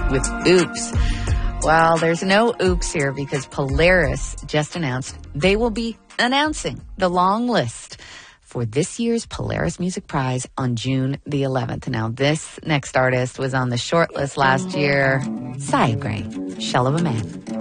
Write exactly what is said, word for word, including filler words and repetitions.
with Oops. Well, there's no oops here because Polaris just announced they will be announcing the long list for this year's Polaris Music Prize on June the eleventh. Now, this next artist was on the short list last year, Sia Gray, Shell of a Man.